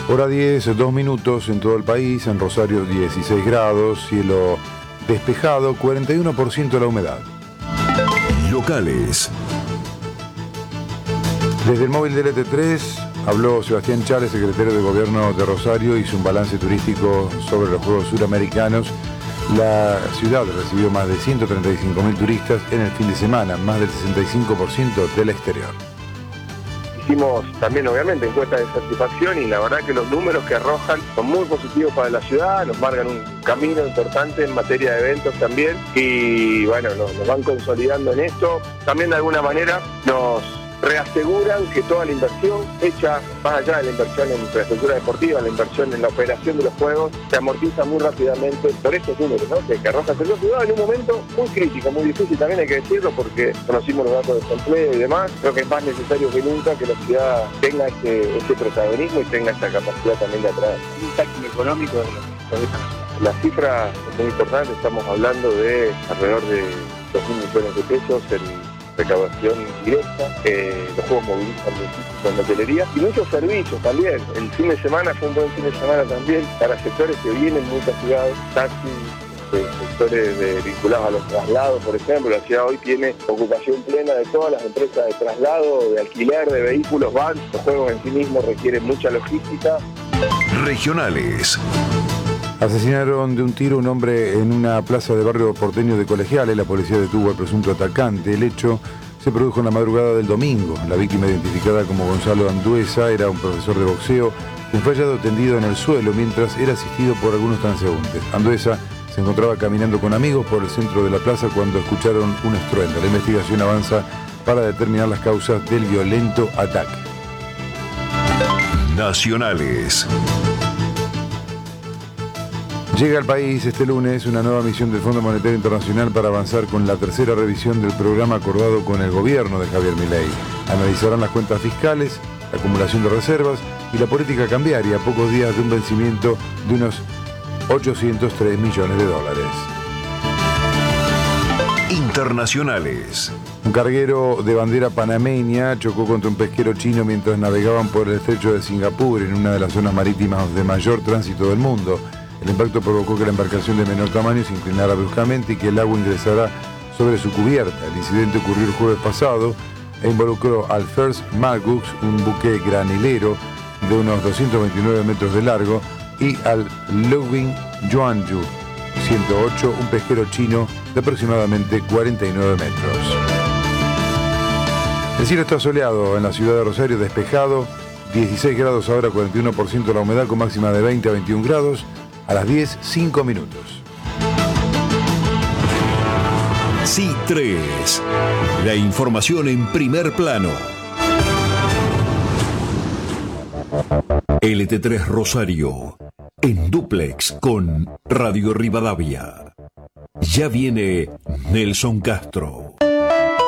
Hora 10, 2 minutos en todo el país, en Rosario 16 grados, cielo despejado, 41% la humedad. Locales. Desde el móvil del ET3 habló Sebastián Chales, secretario de Gobierno de Rosario, hizo un balance turístico sobre los Juegos Suramericanos. La ciudad recibió más de 135.000 turistas en el fin de semana, más del 65% del exterior. Hicimos también, obviamente, encuestas de satisfacción y la verdad que los números que arrojan son muy positivos para la ciudad, nos marcan un camino importante en materia de eventos también y bueno, nos van consolidando en esto. También de alguna manera nos reaseguran que toda la inversión hecha, más allá de la inversión en infraestructura deportiva, la inversión en la operación de los juegos, se amortiza muy rápidamente por estos números, ¿no? que arroja el ciudad en un momento muy crítico, muy difícil, también hay que decirlo, porque conocimos los datos de desempleo y demás. Creo que es más necesario que nunca que la ciudad tenga este protagonismo y tenga esta capacidad también de atraer. Un impacto económico de los que la cifra es muy importante, estamos hablando de alrededor de 2.000 millones de pesos en recaudación directa, los juegos movilizan muchísimo en hotelería y muchos servicios también. El fin de semana fue un buen fin de semana también para sectores que vienen en muchas ciudades, taxis, sectores vinculados a los traslados, por ejemplo. La ciudad hoy tiene ocupación plena de todas las empresas de traslado, de alquiler de vehículos, van. Los juegos en sí mismos requieren mucha logística. Regionales. Asesinaron de un tiro a un hombre en una plaza de barrio porteño de Colegiales. La policía detuvo al presunto atacante. El hecho se produjo en la madrugada del domingo. La víctima, identificada como Gonzalo Anduesa, era un profesor de boxeo quien fue hallado tendido en el suelo mientras era asistido por algunos transeúntes. Anduesa se encontraba caminando con amigos por el centro de la plaza cuando escucharon un estruendo. La investigación avanza para determinar las causas del violento ataque. Nacionales. Llega al país este lunes una nueva misión del Fondo Monetario Internacional para avanzar con la tercera revisión del programa acordado con el gobierno de Javier Milei. Analizarán las cuentas fiscales, la acumulación de reservas y la política cambiaria a pocos días de un vencimiento de unos 803 millones de dólares. Internacionales. Un carguero de bandera panameña chocó contra un pesquero chino mientras navegaban por el estrecho de Singapur, en una de las zonas marítimas de mayor tránsito del mundo. El impacto provocó que la embarcación de menor tamaño se inclinara bruscamente y que el agua ingresara sobre su cubierta. El incidente ocurrió el jueves pasado e involucró al First Margus, un buque granilero de unos 229 metros de largo, y al Luwing Yuanju 108, un pesquero chino de aproximadamente 49 metros. El cielo está soleado en la ciudad de Rosario, despejado, 16 grados ahora, 41% la humedad, con máxima de 20 a 21 grados. A las 10, 5 minutos. C3. La información en primer plano. LT3 Rosario. En dúplex con Radio Rivadavia. Ya viene Nelson Castro.